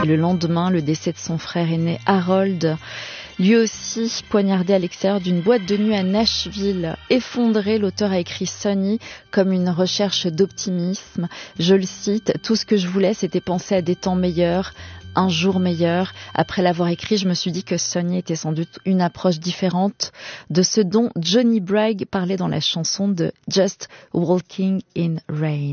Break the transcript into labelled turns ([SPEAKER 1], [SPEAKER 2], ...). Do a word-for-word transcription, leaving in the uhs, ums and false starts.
[SPEAKER 1] Le lendemain, le décès de son frère aîné Harold, lui aussi poignardé à l'extérieur d'une boîte de nuit à Nashville. Effondré, l'auteur a écrit Sonny comme une recherche d'optimisme. Je le cite, « Tout ce que je voulais, c'était penser à des temps meilleurs, un jour meilleur. Après l'avoir écrit, je me suis dit que Sonny était sans doute une approche différente de ce dont Johnny Bragg parlait dans la chanson de Just Walking in Rain. »